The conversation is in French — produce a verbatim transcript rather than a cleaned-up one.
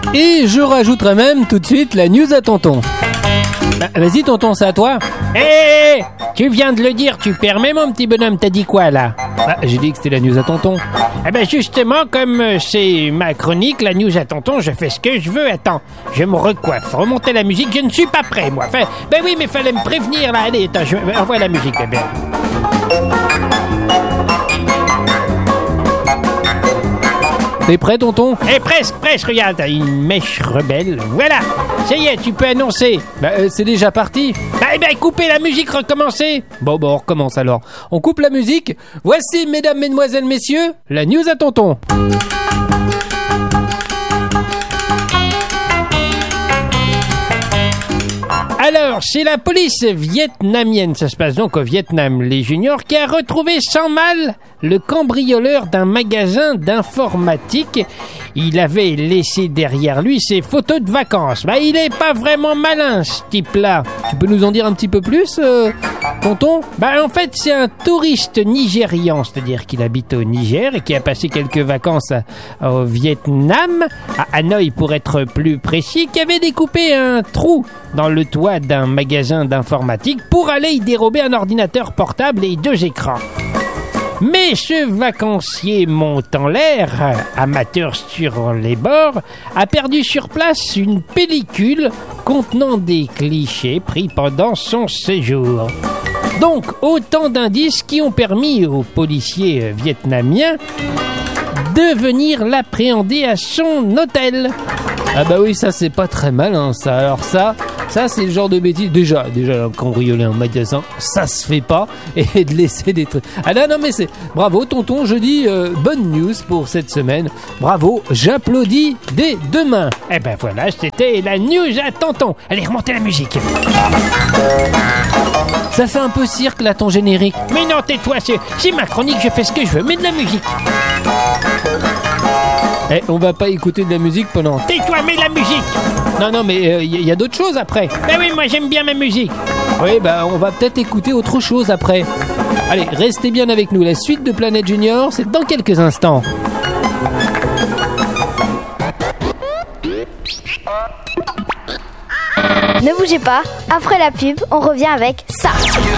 Et je rajouterai même tout de suite la news à tonton. Bah, vas-y tonton, c'est à toi. Hé, hey, tu viens de le dire, tu permets mon petit bonhomme, t'as dit quoi là? Bah, j'ai dit que c'était la news à tonton. Eh ben justement, comme euh, c'est ma chronique, la news à tonton, je fais ce que je veux. Attends, je me recoiffe, remonter la musique, je ne suis pas prêt moi. Enfin, ben oui, mais fallait me prévenir là. Allez, attends, je envoie la musique, bébé. T'es prêt tonton? Eh presque, presque, regarde, t'as une mèche rebelle. Voilà, ça y est, tu peux annoncer. Bah euh, c'est déjà parti. Bah eh ben coupez la musique, recommencez. Bon bon, on recommence alors. On coupe la musique. Voici mesdames, mesdemoiselles, messieurs, la news à tonton. Alors, c'est la police vietnamienne, ça se passe donc au Vietnam, les juniors, qui a retrouvé sans mal le cambrioleur d'un magasin d'informatique. Il avait laissé derrière lui ses photos de vacances. Bah, il est pas vraiment malin, ce type-là. Tu peux nous en dire un petit peu plus, euh, tonton? Bah, en fait, c'est un touriste nigérian, c'est-à-dire qu'il habite au Niger et qui a passé quelques vacances à, au Vietnam, à Hanoï pour être plus précis, qui avait découpé un trou dans le toit d'un magasin d'informatique pour aller y dérober un ordinateur portable et deux écrans. Mais ce vacancier monte en l'air, amateur sur les bords, a perdu sur place une pellicule contenant des clichés pris pendant son séjour. Donc, autant d'indices qui ont permis aux policiers vietnamiens de venir l'appréhender à son hôtel. Ah bah oui, ça c'est pas très malin ça. Alors ça, ça c'est le genre de bêtise. Déjà, déjà cambrioler un magasin, ça se fait pas. Et de laisser des trucs. Ah non, non mais c'est... Bravo tonton, je dis euh, bonne news pour cette semaine. Bravo, j'applaudis des deux mains. Eh ben voilà, c'était la news à tonton. Allez, remontez la musique. Ça fait un peu cirque là ton générique. Mais non, tais-toi, c'est, c'est ma chronique, je fais ce que je veux, mets de la musique. Eh, on va pas écouter de la musique pendant... Tais-toi, mets de la musique. Non, non, mais il euh, y, y a d'autres choses après. Ben oui, moi j'aime bien ma musique. Oui, bah on va peut-être écouter autre chose après. Allez, restez bien avec nous. La suite de Planète Junior, c'est dans quelques instants. Ne bougez pas, après la pub, on revient avec ça.